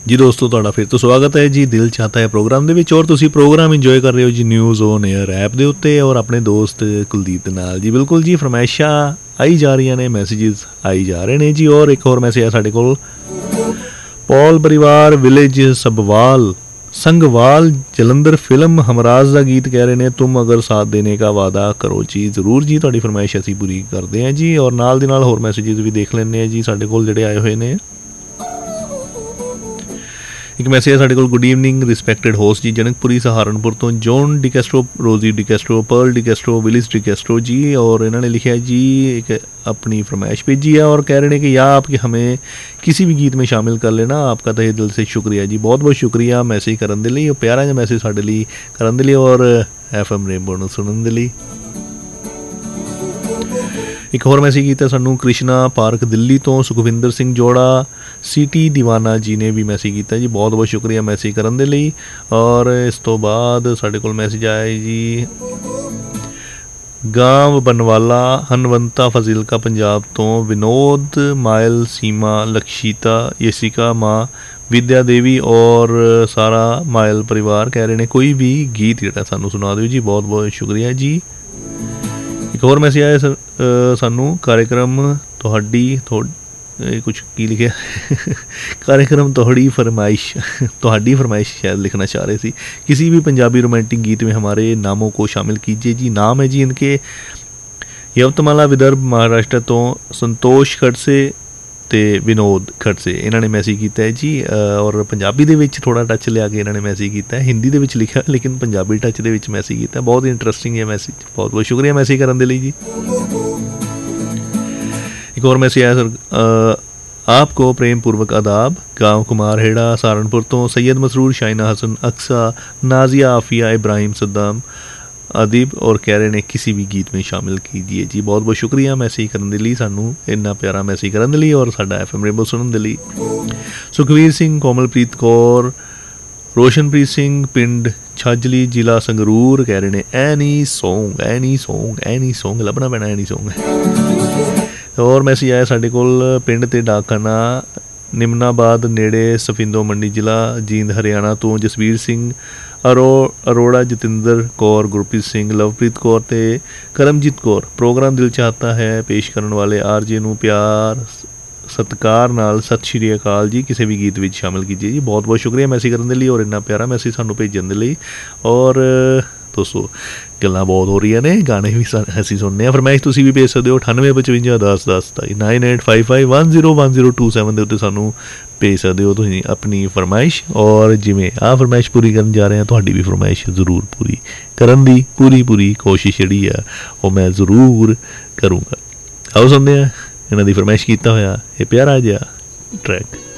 ਜੀ ਦੋਸਤੋ, ਤੁਹਾਡਾ ਫਿਰ ਤੋਂ ਸਵਾਗਤ ਹੈ ਜੀ ਦਿਲ ਚਾਹਤਾ ਹੈ ਪ੍ਰੋਗਰਾਮ ਦੇ ਵਿੱਚ। ਔਰ ਤੁਸੀਂ ਪ੍ਰੋਗਰਾਮ ਇੰਜੋਏ ਕਰ ਰਹੇ ਹੋ ਜੀ ਨਿਊਜ਼ ਔਨ 에ਅਰ ਐਪ ਦੇ ਉੱਤੇ ਔਰ ਆਪਣੇ ਦੋਸਤ ਕੁਲਦੀਪ ਦੇ ਨਾਲ ਜੀ। ਬਿਲਕੁਲ ਜੀ, ਫਰਮਾਇਸ਼ਾਂ ਆਈ ਜਾ ਰਹੀਆਂ ਨੇ, ਮੈਸੇजेस ਆਈ ਜਾ ਰਹੇ ਨੇ ਜੀ। ਔਰ ਇੱਕ ਹੋਰ ਮੈਸੇਜ ਹੈ ਸਾਡੇ ਕੋਲ, ਪੌਲ ਪਰਿਵਾਰ ਵਿਲੇਜ ਸਬਵਾਲ ਸੰਗਵਾਲ ਜਲੰਧਰ ਫਿਲਮ ਹਮਰਾਜ ਦਾ ਗੀਤ ਕਹਿ ਰਹੇ ਨੇ, ਤੁਮ ਅਗਰ ਸਾਥ ਦੇਣੇ ਕਾ ਵਾਦਾ ਕਰੋ ਜੀ। ਜ਼ਰੂਰ ਜੀ, ਤੁਹਾਡੀ ਫਰਮਾਇਸ਼ ਅਸੀਂ ਪੂਰੀ ਕਰਦੇ ਹਾਂ ਜੀ। ਔਰ ਨਾਲ ਦੀ ਨਾਲ ਹੋਰ ਮੈਸੇजेस ਵੀ ਦੇਖ ਲੈਂਦੇ ਹਾਂ ਜੀ ਸਾਡੇ ਕੋਲ ਜਿਹੜੇ ਆਏ ਹੋਏ ਨੇ। ਇੱਕ ਮੈਸੇਜ ਹੈ ਸਾਡੇ ਕੋਲ, ਗੁੱਡ ਈਵਨਿੰਗ ਰਿਸਪੈਕਟਡ ਹੋਸਟ ਜੀ, ਜਨਕਪੁਰੀ ਸਹਾਰਨਪੁਰ ਤੋਂ ਜੌਨ ਡਿਕੈਸਟਰੋ, ਰੋਜ਼ੀ ਡਿਕੈਸਟਰੋ, पर्ल डिकैस्ट्रो, विलिस डिकैस्ट्रो जी। और इन्होंने लिखा है जी, एक अपनी फरमाइश भेजी है और कह रहे हैं कि या आप हमें किसी भी गीत में शामिल कर लेना, आपका तहे दिल से शुक्रिया जी। बहुत बहुत शुक्रिया मैसेज करने के लिए, प्यारा जिहा मैसेज साडे लई करने के लिए और FM रेनबो नूं सुनने के लिए। एक होर मैसेज किया सानू कृष्णा पार्क दिल्ली तो सुखविंदर सिंह जोड़ा सिटी दीवाना जी ने भी मैसेज किया जी। बहुत बहुत शुक्रिया मैसेज करने के लिए। और इस तो बाद साडे कोल मैसेज आया जी, गांव बनवाला हनवंता फजीलका पंजाब तो विनोद मायल सीमा लक्षिता यशिका माँ विद्या देवी और सारा मायल परिवार कह रहे हैं कोई भी गीत जिहड़ा सानू सुना दिओ जी। बहुत बहुत शुक्रिया जी। एक होर मैसेज आया सानू, कार्यक्रम तुहाडी कुछ की लिखे कार्यक्रम तुहाडी फरमाइश शायद लिखना चाह रहे थे। किसी भी पंजाबी रोमांटिक गीत में हमारे नामों को शामिल कीजिए जी। नाम है जी इनके यवतमाला विदर्भ महाराष्ट्र तो संतोष खड़से ते विनोद खड़से, इन्होंने मैसेज किया है जी। और पंजाबी दे विच थोड़ा टच लिया के इन्होंने मैसेज किया है, हिंदी दे विच लिखा लेकिन पंजाबी टच दे विच मैसेज किया। बहुत इंटरस्टिंग है मैसेज, बहुत बहुत शुक्रिया मैसेज करने के लिए जी। एक और मैसेज आया सर, आपको प्रेम पूर्वक आदाब, गाँव कुमारहेड़ा सहारनपुर तो सैयद मसरूर, शाइना हसन, अक्सा, नाजिया, आफिया, इब्राहिम, सद्दाम, अदीब और कह रहे हैं किसी भी गीत में शामिल कीजिए जी। बहुत बहुत शुक्रिया मैसेज करने के लिए, सानू इन्ना प्यारा मैसेज करने के लिए और साडा FM रेनबो सुनने के लिए। सुखवीर सिंह, कोमलप्रीत कौर, रोशनप्रीत सिंह पिंड छाजली जिला संगरूर कह रहे हैं एनी सॉन्ग लभना पैना, एनी सॉन्ग। और मैसेज आया साडे कोल, पिंड ते डाकखाना निमनाबाद नेड़े सफिंदो मंडी जिला जींद हरियाणा तो जसवीर सिंह अरोड़ा, जतिंदर कौर, गुरप्रीत सिंह, लवप्रीत कौर ते करमजीत कौर। प्रोग्राम दिल चाहता है पेश करने वाले RJ नूं प्यार सत्कार नाल सत श्री अकाल जी, किसी भी गीत में शामिल कीजिए जी। बहुत बहुत शुक्रिया मैसेज करने के लिए और इन्ना प्यारा मैसेज सानू भेजने के लिए। और दोस्तों गल्लां बहुत हो रही ने, गाने भी असीं सुनने। फरमाइश तुसीं भी भेज सकते हो 9855 10 10 9855101027 ਦੇ ਉੱਤੇ ਸਾਨੂੰ भेज सकते हो तुसीं अपनी फरमाइश। और जिवें आ फरमाइश पूरी करन जा रहे हैं, तुहाडी भी फरमाइश जरूर पूरी करन दी पूरी कोशिश जिहड़ी है वो मैं जरूर करूँगा। आओ सुनते हैं इन्हां दी फरमाइश कीता होया ये प्यारा जिहा ट्रैक।